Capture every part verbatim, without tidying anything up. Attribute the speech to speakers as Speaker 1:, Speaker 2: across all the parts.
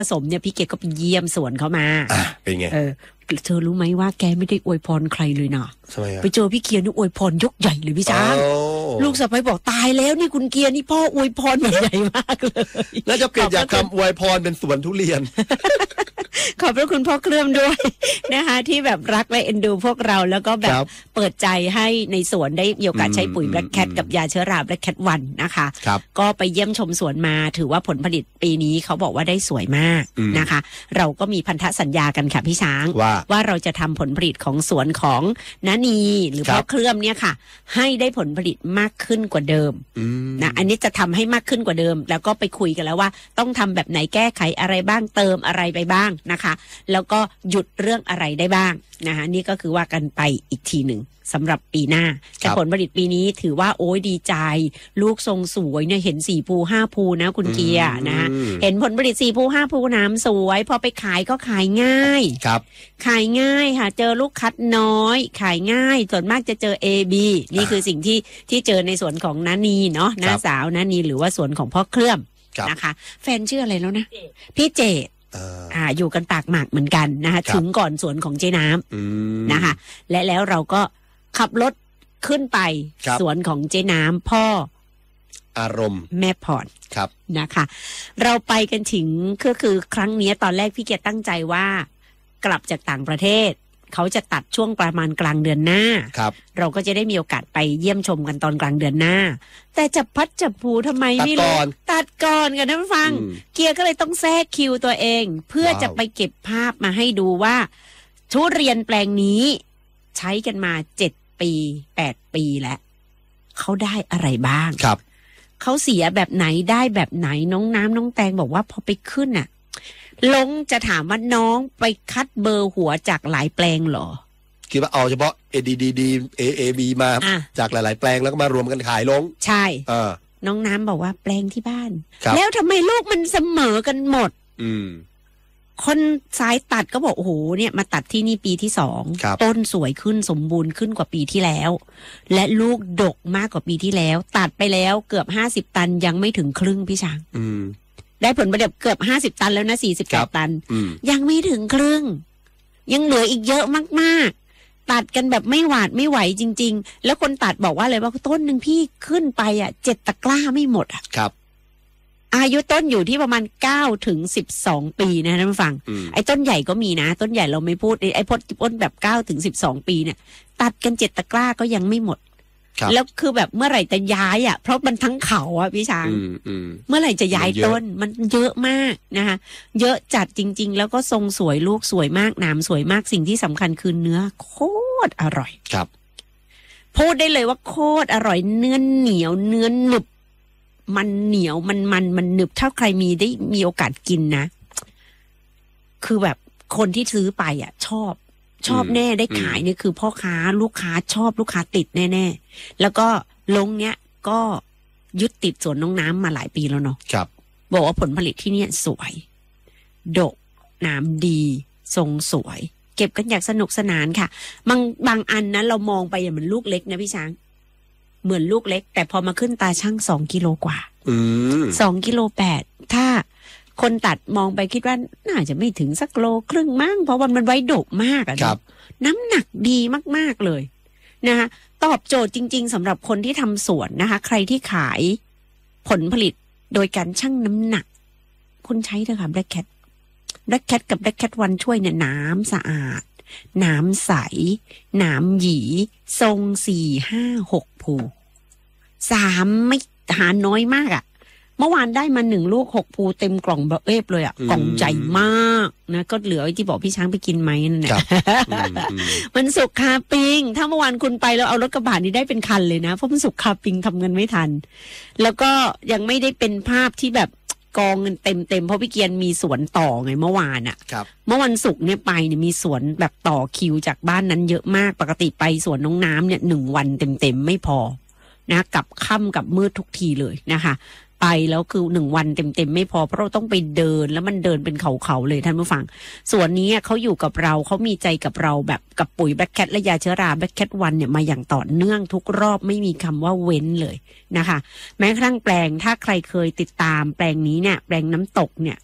Speaker 1: ผสมเนี่ยพี่เกดก็ไปเยี่ยมสวนเขามา
Speaker 2: อ่ะเป็นไง
Speaker 1: เออเธอรู้ไหมว่าแกไม่ได้อวยพรใครเลยนะ
Speaker 2: ทำไมอะ
Speaker 1: ไปเจอพี่เกียร์นี่อวยพรยกใหญ่เลยพี่ช้างลูกสะใภ้บอกตายแล้วนี่คุณเกียร์นี่พ่ออวยพรแบบใหญ่มากเลย
Speaker 2: แล้วจะเปลี่ยนจากคำอวยพรเป็นสวนทุเรียน
Speaker 1: ขอบพระคุณพ่อเคลื่อมด้วยนะคะที่แบบรักและเอ็นดูพวกเราแล้วก็แบบเปิดใจให้ในสวนได้มีโอกาสใช้ปุ๋ย Black Cat กับยาเชื้อรา Black Cat วันนะคะก็ไปเยี่ยมชมสวนมาถือว่าผลผลิตปีนี้เขาบอกว่าได้สวยมากนะคะเราก็มีพันธสัญญากันค่ะพี่ช้างว่าว่าเราจะทำผลผลิตของสวนของนานีหรือพ่อเคลื่อมเนี่ยค่ะให้ได้ผลผลิตมากขึ้นกว่าเดิมนะอันนี้จะทำให้มากขึ้นกว่าเดิมแล้วก็ไปคุยกันแล้วว่าต้องทำแบบไหนแก้ไขอะไรบ้างเติมอะไรไปบ้างนะคะแล้วก็หยุดเรื่องอะไรได้บ้างนะคะนี่ก็คือว่ากันไปอีกทีหนึ่งสำหรับปีหน้าแต่ผลผลิตปีนี้ถือว่าโอ้ยดีใจลูกทรงสวยเนี่ยเห็นสี่ภูห้าภูนะคุณเกียร์นะคะเห็นผลผลิตสี่ภูห้าภูน้ำสวยพอไปขายก็ขายง่าย
Speaker 2: ครับ
Speaker 1: ขายง่ายค่ะเจอลูกคัดน้อยขายง่ายส่วนมากจะเจอ A B นี่คือสิ่งที่ที่เจอในสวนของนานีเนาะน้าสาวนานีหรือว่าสวนของพ่อเคลื่อมนะคะแฟนชื่ออะไรแล้วนะพี่เจดอ่าอยู่กันปากหมากเหมือนกันนะคะถึงก่อนสวนของเจ๊น้ำนะคะและแล้วเราก็ขับรถขึ้นไปสวนของเจ๊น้ำพ่อ
Speaker 2: อารมณ์
Speaker 1: แม่พร
Speaker 2: ครับ
Speaker 1: นะคะเราไปกันถึงก็คือครั้งนี้ตอนแรกพี่เกียรติตั้งใจว่ากลับจากต่างประเทศเขาจะตัดช่วงประมาณกลางเดือนหน้า
Speaker 2: ครับ
Speaker 1: เราก็จะได้มีโอกาสไปเยี่ยมชมกันตอนกลางเดือนหน้าแต่จับพัดจับผูทำไมไม่รู้ตัดก่อนกันท่านฟังเกียร์ก็เลยต้องแทรกคิวตัวเองเพื่อจะไปเก็บภาพมาให้ดูว่าทุเรียนแปลงนี้ใช้กันมาเจ็ดปีแปดปีแล้วเขาได้อะไรบ้าง
Speaker 2: ครับ
Speaker 1: เขาเสียแบบไหนได้แบบไหนน้องน้ำน้องแตงบอกว่าพอไปขึ้นน่ะลงจะถามว่าน้องไปคัดเบอร์หัวจากหลายแปลงเหรอ
Speaker 2: คิดว่าเอาเฉพาะ เอ ดี ดี ดี เอ เอ บี มาจากหลายๆแปลงแล้วก็มารวมกันขายลง
Speaker 1: ใช่
Speaker 2: เออ
Speaker 1: น้องน้ำบอกว่าแปลงที่บ้านแล้วทำไมลูกมันเสมอกันหมด
Speaker 2: อืม
Speaker 1: คนสายตัดก็บอกโอ้โหเนี่ยมาตัดที่นี่ปีที่สองต้นสวยขึ้นสมบูรณ์ขึ้นกว่าปีที่แล้วและลูกดกมากกว่าปีที่แล้วตัดไปแล้วเกือบห้าสิบตันยังไม่ถึงครึ่งพี่ช้าง
Speaker 2: อืม
Speaker 1: ได้ผลผลิตเกือบห้าสิบตันแล้วนะสี่สิบแปดตันยังไม่ถึงครึ่งยังเหลืออีกเยอะมากๆตัดกันแบบไม่หวาดไม่ไหวจริงๆแล้วคนตัดบอกว่าเลยว่าต้นหนึ่งพี่ขึ้นไปอ่ะเจ็ดตะกร้าไม่หมดอ่ะ
Speaker 2: ครับ
Speaker 1: อายุต้นอยู่ที่ประมาณเก้าถึงสิบสองปีนะท่านผู้ฟังไอ้ต้นใหญ่ก็มีนะต้นใหญ่เราไม่พูดไอ้พดต้นแบบเก้าถึงสิบสองปีเนี่ยตัดกันเจ็ดตะกร้าก็ยังไม่หมดแล้วคือแบบเมื่อไหร่จะย้ายอ่ะเพราะมันทั้งเขาอ่ะพี่ช้างเมื่อไหร่จะย้ายต้นมันเยอะมากนะคะเยอะจัดจริงๆแล้วก็ทรงสวยลูกสวยมากหนามสวยมากสิ่งที่สำคัญคือเนื้อโคตรอร่อย
Speaker 2: ครับ
Speaker 1: พูดได้เลยว่าโคตรอร่อยเนื้อเหนียวเนื้อหนึบมันเหนียวมันมันมันหนึบถ้าใครมีได้มีโอกาสกินนะคือแบบคนที่ซื้อไปอ่ะชอบชอบแน่ได้ขายเนี่ยคือพ่อค้าลูกค้าชอบลูกค้าติดแน่ๆแล้วก็ลงเนี้ยก็ยึดติดสวนน้องน้ำมาหลายปีแล้วเนาะ
Speaker 2: ครับ
Speaker 1: บอกว่าผลผลิตที่เนี่ยสวยดกน้ำดีทรงสวยเก็บกันอย่างสนุกสนานค่ะบางบางอันนะเรามองไปอย่างเหมือนลูกเล็กนะพี่ช้างเหมือนลูกเล็กแต่พอมาขึ้นตาช่างสองกิโลกว่าสองกิโลแปดถ้าคนตัดมองไปคิดว่าน่าจะไม่ถึงสักโลครึ่งมั้งเพราะวันมันไว้ดกมากอะนะน้ำหนักดีมากๆเลยนะคะตอบโจทย์จริงๆสำหรับคนที่ทำสวนนะคะใครที่ขายผลผลิตโดยการชั่งน้ำหนักคุณใช้เถอะค่ะ Black Cat Black Cat กับ Black Cat วันช่วยเนี่ยน้ำสะอาดน้ำใสน้ำหยีทรงสี่ห้าหกภูสามไม่หาน้อยมากอ่ะเมื่อวานได้มาหนึ่งลูกหกภูเต็มกล่องเอฟเลยอ่ะกล่องใหญ่มากนะก็เหลือที่บอกพี่ช้างไปกินไหมนั่นแหละมันสุกคาปิงถ้าเมื่อวานคุณไปแล้วเอารถกระบะนี้ได้เป็นคันเลยนะเพราะมันสุกคาปิงทำเงินไม่ทันแล้วก็ยังไม่ได้เป็นภาพที่แบบกองเงินเต็มเต็มเพราะพี่เกียนมีสวนต่อไงเมื่อวานอ่ะเมื่อวันศุกร์เนี่ยไปเนี่ยมีสวนแบบต่อคิวจากบ้านนั้นเยอะมากปกติไปสวนน้องน้ำเนี่ยหนึ่งวันเต็มเต็มไม่พอนะกับค่ำกับมืดทุกทีเลยนะคะไปแล้วคือหนึ่งวันเต็มๆไม่พอเพราะเราต้องไปเดินแล้วมันเดินเป็นเขาๆเลยท่านผู้ฟังส่วนนี้เขาอยู่กับเราเขามีใจกับเราแบบกับปุ๋ย Black Cat และยาเชื้อรา Black Cat วันเนี่ยมาอย่างต่อเนื่องทุกรอบไม่มีคำว่าเว้นเลยนะคะแม้กระทั่งแปลงถ้าใครเคยติดตามแปลงนี้เนี่ยแปลงน้ำตกเนี่ย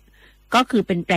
Speaker 1: ก็คือเป็นแปล